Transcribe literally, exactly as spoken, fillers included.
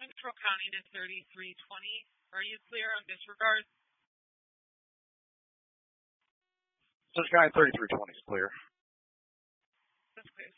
Central County to thirty-three twenty. Are you clear on disregard? Central County thirty-three twenty is clear. That's clear.